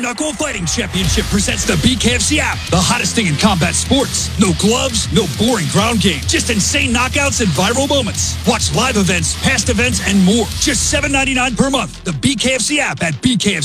Knuckle Fighting Championship presents the BKFC app, the hottest thing in combat sports. No gloves, no boring ground game, just insane knockouts and viral moments. Watch live events, past events, and more. Just $7.99 per month. The BKFC app at BKFC.